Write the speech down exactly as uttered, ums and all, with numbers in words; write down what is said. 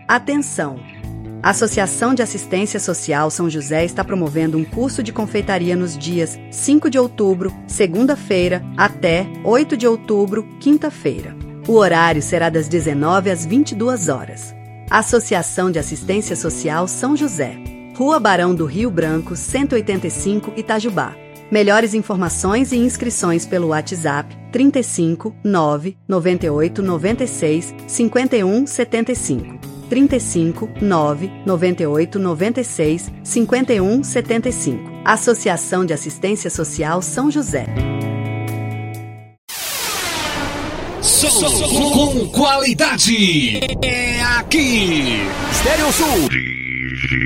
Atenção! A Associação de Assistência Social São José está promovendo um curso de confeitaria nos dias cinco de outubro, segunda-feira, até oito de outubro, quinta-feira. O horário será das dezenove às vinte e duas horas. Associação de Assistência Social São José. Rua Barão do Rio Branco, cento e oitenta e cinco, Itajubá. Melhores informações e inscrições pelo WhatsApp trinta e cinco, nove, noventa e oito, noventa e seis, cinquenta e um, setenta e cinco. trinta e cinco, nove, noventa e oito, noventa e seis, cinquenta e um, setenta e cinco. Associação de Assistência Social São José. Som com qualidade. É aqui. Estéreo Sul.